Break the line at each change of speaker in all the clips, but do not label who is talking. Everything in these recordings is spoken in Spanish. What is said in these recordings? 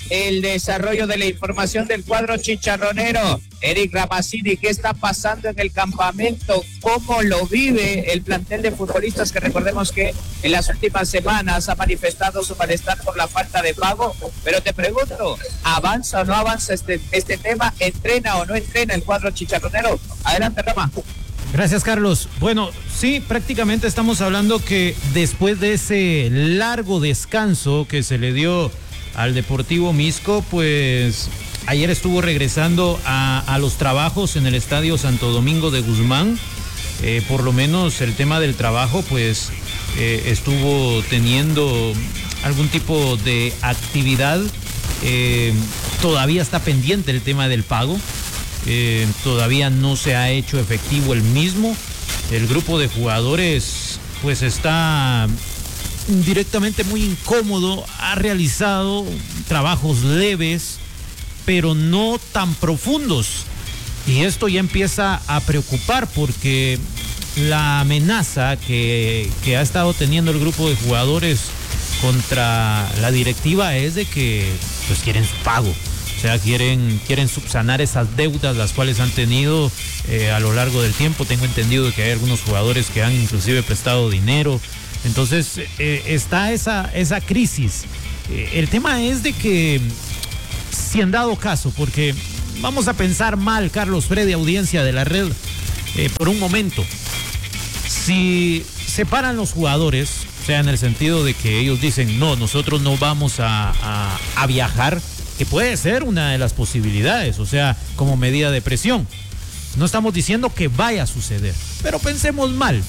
el desarrollo de la información del cuadro chicharronero. Eric Ramazzini, ¿qué está pasando en el campamento? ¿Cómo lo vive el plantel de futbolistas que recordemos que en las últimas semanas ha manifestado su malestar por la falta de pago? Pero te pregunto, ¿avanza o no avanza este tema? ¿Entrena o no entrena el cuadro chicharronero? Adelante, Rama.
Gracias, Carlos. Bueno, sí, prácticamente estamos hablando que después de ese largo descanso que se le dio al Deportivo Misco, pues ayer estuvo regresando a los trabajos en el Estadio Santo Domingo de Guzmán. Por lo menos el tema del trabajo, pues estuvo teniendo algún tipo de actividad. Todavía está pendiente el tema del pago. Todavía no se ha hecho efectivo el mismo. El grupo de jugadores pues está directamente muy incómodo, ha realizado trabajos leves, pero no tan profundos. Y esto ya empieza a preocupar porque la amenaza que ha estado teniendo el grupo de jugadores contra la directiva es de que pues quieren su pago. O sea, quieren subsanar esas deudas las cuales han tenido a lo largo del tiempo. Tengo entendido que hay algunos jugadores que han inclusive prestado dinero. Entonces está esa crisis. El tema es de que si han dado caso, porque vamos a pensar mal, Carlos, Freddy, audiencia de la red, por un momento. Si se paran los jugadores, o sea, en el sentido de que ellos dicen, no, nosotros no vamos a viajar, que puede ser una de las posibilidades, o sea, como medida de presión. No estamos diciendo que vaya a suceder, pero pensemos mal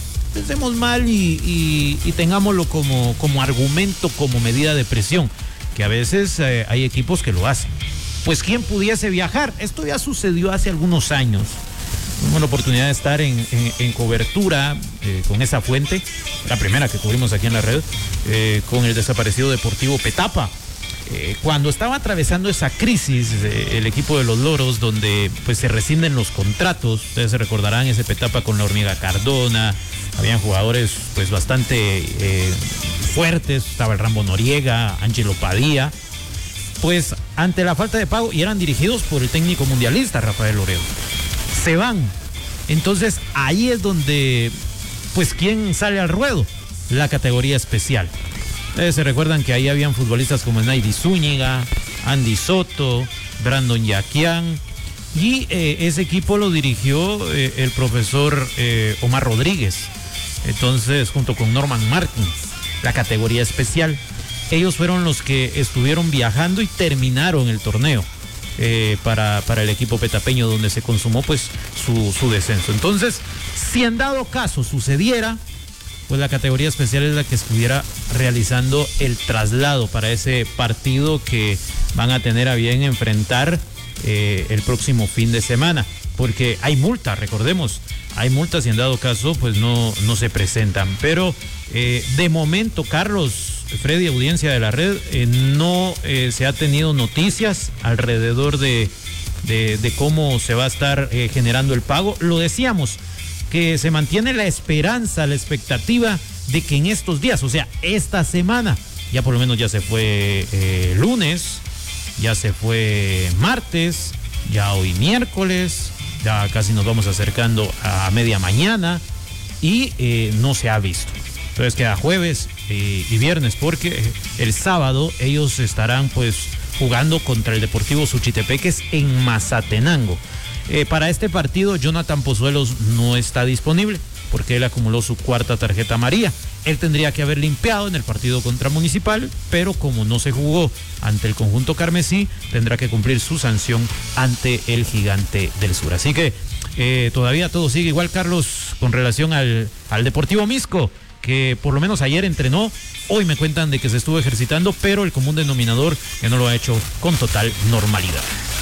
y tengámoslo como argumento, como medida de presión, que a veces hay equipos que lo hacen. Pues ¿quién pudiese viajar? Esto ya sucedió hace algunos años. Tuvimos la oportunidad de estar en cobertura con esa fuente, la primera que cubrimos aquí en la red, con el desaparecido Deportivo Petapa. Cuando estaba atravesando esa crisis el equipo de los Loros, donde pues se rescinden los contratos, ustedes se recordarán ese Petapa con la Hormiga Cardona, habían jugadores pues bastante fuertes, estaba el Rambo Noriega, Ángelo Padilla, pues ante la falta de pago, y eran dirigidos por el técnico mundialista Rafael Oreo, se van. Entonces ahí es donde pues ¿quién sale al ruedo? La categoría especial. Ustedes se recuerdan que ahí habían futbolistas como Naidy Zúñiga, Andy Soto, Brandon Yaquian, y ese equipo lo dirigió el profesor Omar Rodríguez, entonces junto con Norman Martins, la categoría especial. Ellos fueron los que estuvieron viajando y terminaron el torneo para el equipo petapeño, donde se consumó pues su descenso. Entonces, si en dado caso sucediera, pues la categoría especial es la que estuviera realizando el traslado para ese partido que van a tener a bien enfrentar el próximo fin de semana, porque hay multas, recordemos, hay multas y en dado caso pues no se presentan. Pero de momento, Carlos, Freddy, audiencia de la red, no se ha tenido noticias alrededor de cómo se va a estar generando el pago. Lo decíamos, que se mantiene la esperanza, la expectativa de que en estos días, o sea, esta semana, ya por lo menos ya se fue lunes, ya se fue martes, ya hoy miércoles, ya casi nos vamos acercando a media mañana y no se ha visto. Entonces queda jueves y viernes, porque el sábado ellos estarán pues jugando contra el Deportivo Suchitepeques en Mazatenango. Para este partido Jonathan Pozuelos no está disponible porque él acumuló su cuarta tarjeta amarilla. Él tendría que haber limpiado en el partido contra Municipal, pero como no se jugó ante el conjunto carmesí, tendrá que cumplir su sanción ante el Gigante del Sur. Así que todavía todo sigue igual, Carlos, con relación al Deportivo Misco, que por lo menos ayer entrenó. Hoy me cuentan de que se estuvo ejercitando, pero el común denominador que no lo ha hecho con total normalidad.